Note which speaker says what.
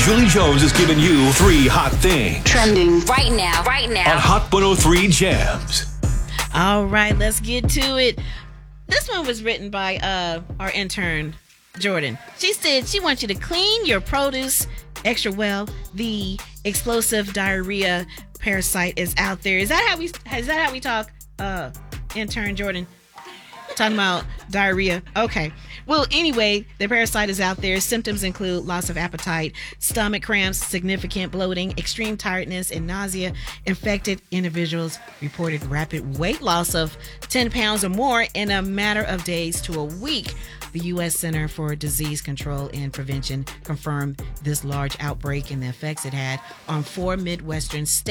Speaker 1: Julie Jones is giving you 3 hot things.
Speaker 2: Trending right now.
Speaker 1: On Hot 103 Jams.
Speaker 3: All right, let's get to it. This one was written by our intern, Jordan. She said she wants you to clean your produce extra well. The explosive diarrhea parasite is out there. Is that how we talk, intern Jordan? Talking about diarrhea. Okay. Well, anyway, the parasite is out there. Symptoms include loss of appetite, stomach cramps, significant bloating, extreme tiredness, and nausea. Infected individuals reported rapid weight loss of 10 pounds or more in a matter of days to a week. The U.S. Center for Disease Control and Prevention confirmed this large outbreak and the effects it had on 4 Midwestern states.